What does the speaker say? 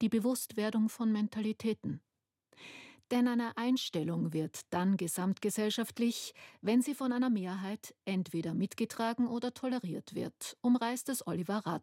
die Bewusstwerdung von Mentalitäten. Denn eine Einstellung wird dann gesamtgesellschaftlich, wenn sie von einer Mehrheit entweder mitgetragen oder toleriert wird, umreißt es Oliver Rath.